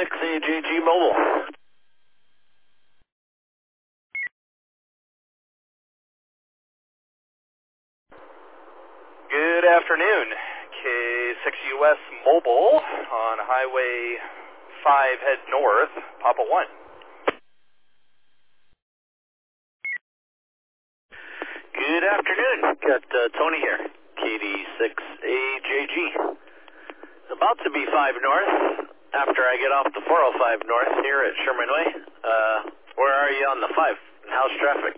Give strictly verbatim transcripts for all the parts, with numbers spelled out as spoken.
six A J G Mobile. Good afternoon. K six U S Mobile on Highway five, head north, Papa one. Good afternoon. Got uh, Tony here, K D six A J G. About to be five north after I get off the four oh five north here at Sherman Way. Uh, where are you on the five? And how's traffic?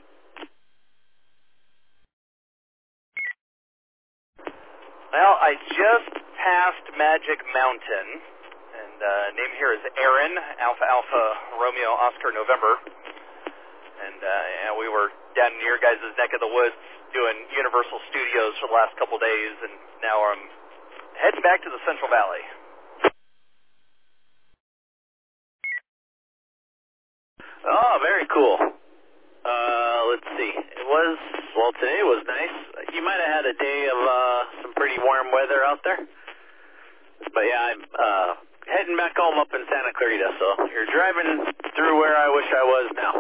Well, I just passed Magic Mountain, and uh, name here is Aaron, Alpha Alpha Romeo Oscar November. And uh, yeah, we were down near your guys' neck of the woods doing Universal Studios for the last couple days, and now I'm heading back to the Central Valley. Oh, very cool. Uh, let's see. It was, well, today was nice. You might have had a day of uh, some pretty warm weather out there. But yeah, I'm uh, heading back home up in Santa Clarita, so you're driving through where I wish I was now.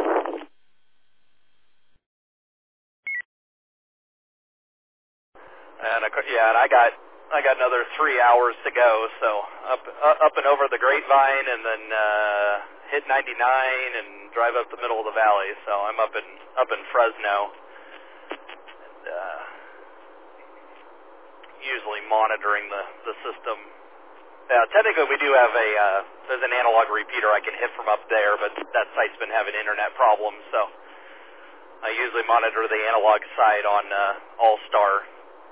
And I, yeah, and I got I got another three hours to go, so up uh, up and over the Grapevine, and then uh, hit ninety-nine and drive up the middle of the valley. So I'm up in up in Fresno, and uh, usually monitoring the the system. Uh, technically, we do have a uh, there's an analog repeater I can hit from up there, but that site's been having internet problems, so I usually monitor the analog side on uh, All-Star.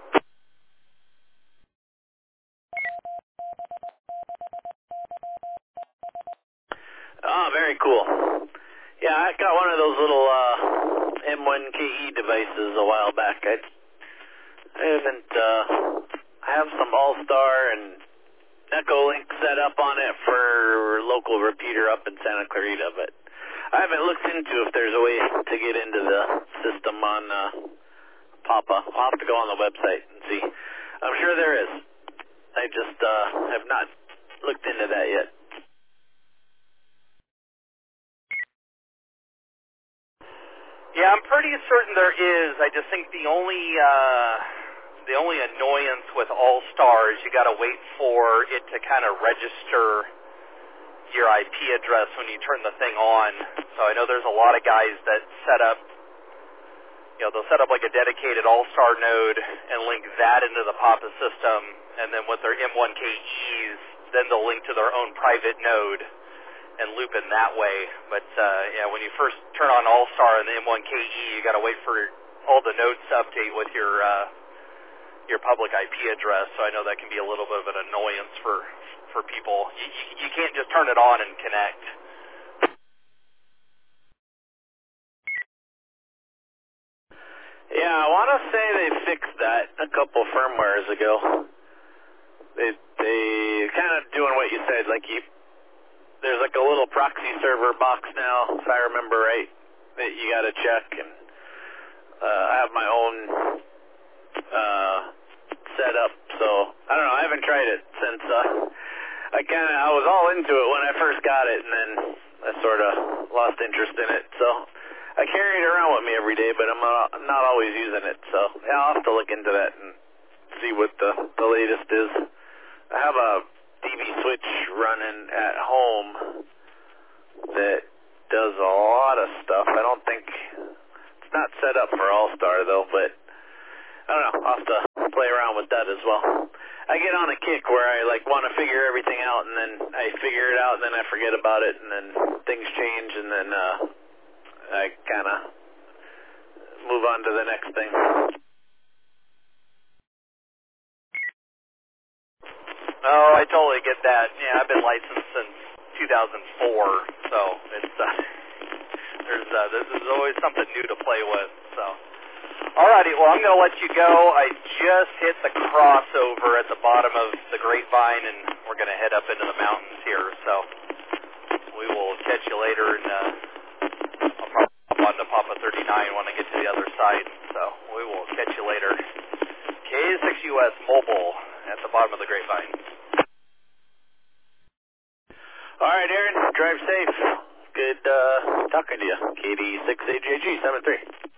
Oh, very cool. Yeah, I got one of those little uh, M one K E devices a while back. I, I haven't, uh, I have some All-Star and Echolink set up on it for local repeater up in Santa Clarita, but I haven't looked into if there's a way to get into the system on uh, Papa. I'll have to go on the website and see. I'm sure there is. I just uh, have not looked into that yet. Yeah, I'm pretty certain there is. I just think the only uh, the only annoyance with All-Star is you got to wait for it to kind of register your I P address when you turn the thing on. So I know there's a lot of guys that set up, you know, they'll set up like a dedicated All-Star node and link that into the Papa system, and then with their M one K Es, then they'll link to their own private node and loop in that way. But uh, yeah, when you first turn on All-Star and the M one K E, you got to wait for all the nodes to update with your uh, your public I P address. So I know that can be a little bit of an annoyance for for people. You, you, you can't just turn it on and connect. Yeah, I want to say they fixed that a couple firmwares ago. They they kind of doing what you said, like you. There's like a little proxy server box now, if I remember right, that you got to check. And uh, I have my own uh, setup, so I don't know. I haven't tried it since uh, I kind of I was all into it when I first got it, and then I sort of lost interest in it. So I carry it around with me every day, but I'm not, not always using it. So yeah, I'll have to look into that and see what the the latest is. I have a D V switch running at home that does a lot of stuff. I don't think it's not set up for All-Star though, but I don't know. I'll have to play around with that as well. I get on a kick where I like want to figure everything out, and then I figure it out, and then I forget about it, and then things change, and then uh, I kind of move on to the next thing. Oh, I totally get that. Yeah, I've been licensed since two thousand four, so it's uh, there's uh, there's always something new to play with. So, alrighty, well I'm going to let you go. I just hit the crossover at the bottom of the Grapevine, and we're going to head up into the mountains here. So we will catch you later, and uh, I'll probably hop on to Papa thirty-nine when I get to the other side. So we will catch you later. K six U S Mobile at the bottom of the Grapevine. All right, Aaron, drive safe. Good uh, talking to you. K D six A J G seven three.